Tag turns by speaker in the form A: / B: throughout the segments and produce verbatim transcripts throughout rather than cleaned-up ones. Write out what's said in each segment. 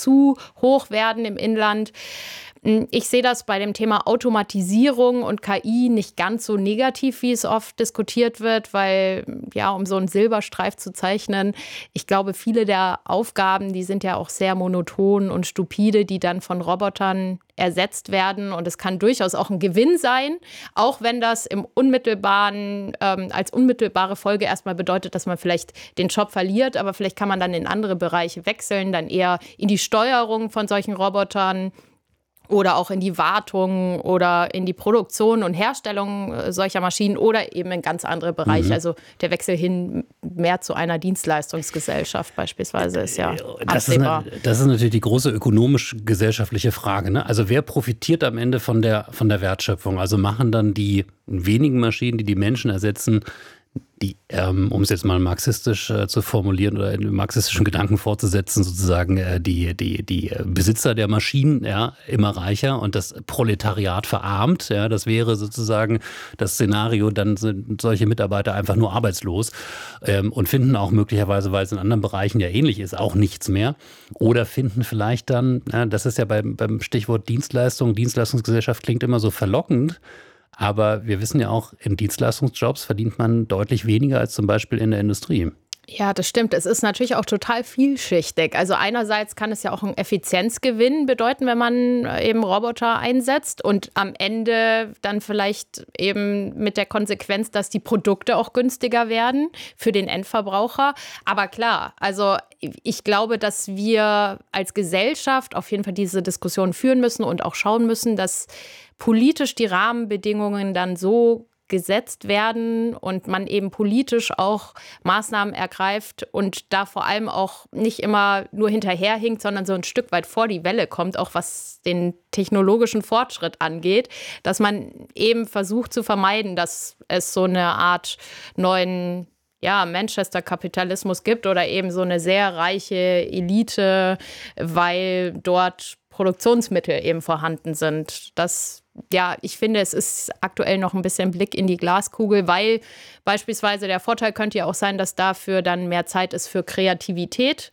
A: zu hoch werden im Inland. Ich sehe das bei dem Thema Automatisierung und K I nicht ganz so negativ, wie es oft diskutiert wird, weil, ja, um so einen Silberstreif zu zeichnen, ich glaube, viele der Aufgaben, die sind ja auch sehr monoton und stupide, die dann von Robotern ersetzt werden. Und es kann durchaus auch ein Gewinn sein, auch wenn das im unmittelbaren, ähm, als unmittelbare Folge erstmal bedeutet, dass man vielleicht den Job verliert, aber vielleicht kann man dann in andere Bereiche wechseln, dann eher in die Steuerung von solchen Robotern oder auch in die Wartung oder in die Produktion und Herstellung solcher Maschinen oder eben in ganz andere Bereiche. Mhm. Also der Wechsel hin mehr zu einer Dienstleistungsgesellschaft beispielsweise ist ja
B: das absehbar. Ist eine, das ist natürlich die große ökonomisch-gesellschaftliche Frage, ne? Also wer profitiert am Ende von der, von der Wertschöpfung? Also machen dann die wenigen Maschinen, die die Menschen ersetzen, die, ähm, um es jetzt mal marxistisch äh, zu formulieren oder in marxistischen Gedanken fortzusetzen, sozusagen äh, die, die, die Besitzer der Maschinen, ja, immer reicher und das Proletariat verarmt. Ja, das wäre sozusagen das Szenario, dann sind solche Mitarbeiter einfach nur arbeitslos ähm, und finden auch möglicherweise, weil es in anderen Bereichen ja ähnlich ist, auch nichts mehr. Oder finden vielleicht dann, ja, das ist ja beim, beim Stichwort Dienstleistung, Dienstleistungsgesellschaft klingt immer so verlockend, aber wir wissen ja auch, in Dienstleistungsjobs verdient man deutlich weniger als zum Beispiel in der Industrie.
A: Ja, das stimmt. Es ist natürlich auch total vielschichtig. Also einerseits kann es ja auch einen Effizienzgewinn bedeuten, wenn man eben Roboter einsetzt und am Ende dann vielleicht eben mit der Konsequenz, dass die Produkte auch günstiger werden für den Endverbraucher. Aber klar, also ich glaube, dass wir als Gesellschaft auf jeden Fall diese Diskussion führen müssen und auch schauen müssen, dass politisch die Rahmenbedingungen dann so gesetzt werden und man eben politisch auch Maßnahmen ergreift und da vor allem auch nicht immer nur hinterherhinkt, sondern so ein Stück weit vor die Welle kommt, auch was den technologischen Fortschritt angeht, dass man eben versucht zu vermeiden, dass es so eine Art neuen ja, Manchester-Kapitalismus gibt oder eben so eine sehr reiche Elite, weil dort Produktionsmittel eben vorhanden sind. Das, ja, ich finde, es ist aktuell noch ein bisschen Blick in die Glaskugel, weil beispielsweise der Vorteil könnte ja auch sein, dass dafür dann mehr Zeit ist für Kreativität.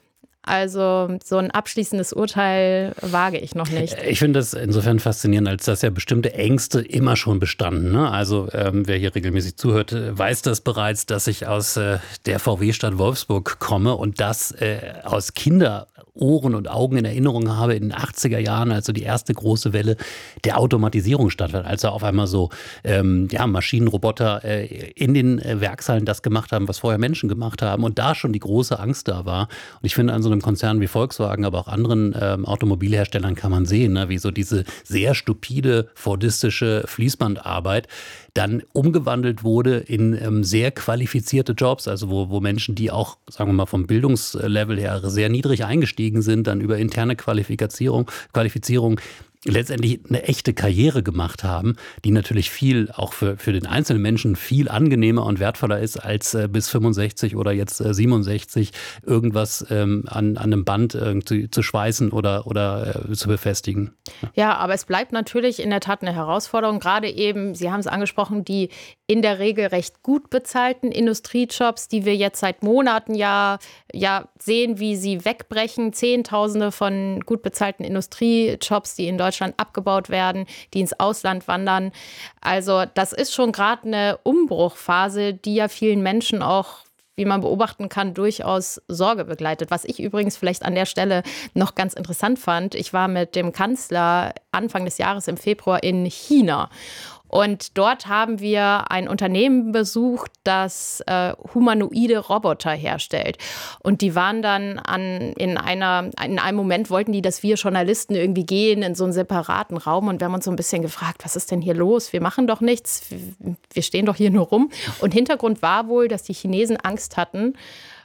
A: Also so ein abschließendes Urteil wage ich noch nicht.
B: Ich finde das insofern faszinierend, als dass ja bestimmte Ängste immer schon bestanden. Ne? Also ähm, wer hier regelmäßig zuhört, weiß das bereits, dass ich aus äh, der V W-Stadt Wolfsburg komme und das äh, aus Kinder Ohren und Augen in Erinnerung habe in den achtziger Jahren, also die erste große Welle der Automatisierung stattfand, als auf einmal so ähm, ja, Maschinenroboter äh, in den äh, Werkshallen das gemacht haben, was vorher Menschen gemacht haben und da schon die große Angst da war. Und ich finde, an so einem Konzern wie Volkswagen, aber auch anderen ähm, Automobilherstellern kann man sehen, ne, wie so diese sehr stupide, fordistische Fließbandarbeit dann umgewandelt wurde in ähm, sehr qualifizierte Jobs, also wo, wo Menschen, die auch, sagen wir mal, vom Bildungslevel her sehr niedrig eingestiegen sind, dann über interne Qualifikation, Qualifizierung letztendlich eine echte Karriere gemacht haben, die natürlich viel, auch für, für den einzelnen Menschen viel angenehmer und wertvoller ist, als äh, bis fünfundsechzig oder jetzt äh, siebenundsechzig irgendwas ähm, an, an einem Band äh, zu, zu schweißen oder, oder äh, zu befestigen.
A: Ja. ja, aber es bleibt natürlich in der Tat eine Herausforderung, gerade eben, Sie haben es angesprochen, die in der Regel recht gut bezahlten Industriejobs, die wir jetzt seit Monaten ja, ja sehen, wie sie wegbrechen. Zehntausende von gut bezahlten Industriejobs, die in Deutschland abgebaut werden, die ins Ausland wandern. Also das ist schon gerade eine Umbruchphase, die ja vielen Menschen auch, wie man beobachten kann, durchaus Sorge begleitet. Was ich übrigens vielleicht an der Stelle noch ganz interessant fand, ich war mit dem Kanzler Anfang des Jahres im Februar in China. Und dort haben wir ein Unternehmen besucht, das äh, humanoide Roboter herstellt. Und die waren dann an, in, einer, in einem Moment, wollten die, dass wir Journalisten irgendwie gehen in so einen separaten Raum. Und wir haben uns so ein bisschen gefragt, was ist denn hier los? Wir machen doch nichts, wir stehen doch hier nur rum. Und Hintergrund war wohl, dass die Chinesen Angst hatten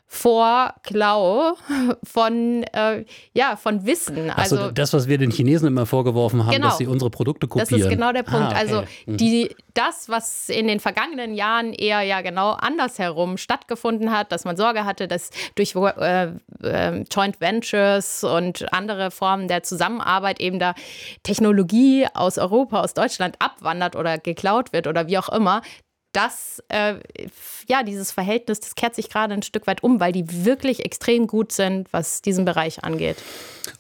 A: vor Klau von, äh, ja, von Wissen.
B: Also so, das, was wir den Chinesen immer vorgeworfen haben, genau, dass sie unsere Produkte kopieren.
A: Das ist genau der Punkt.
B: Ah, okay.
A: Also die, das, was in den vergangenen Jahren eher ja genau andersherum stattgefunden hat, dass man Sorge hatte, dass durch äh, äh, Joint Ventures und andere Formen der Zusammenarbeit eben da Technologie aus Europa, aus Deutschland abwandert oder geklaut wird oder wie auch immer. Das, äh, ja, dieses Verhältnis, das kehrt sich gerade ein Stück weit um, weil die wirklich extrem gut sind, was diesen Bereich angeht.